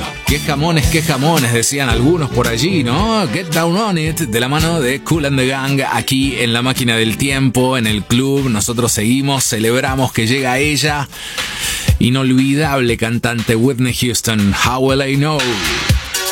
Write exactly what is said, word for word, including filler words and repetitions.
Qué jamones, qué jamones, decían algunos por allí, ¿no? Get Down On It, de la mano de Kool and the Gang, aquí en La Máquina del Tiempo, en el club. Nosotros seguimos, celebramos que llega ella, inolvidable cantante Whitney Houston, How Will I Know.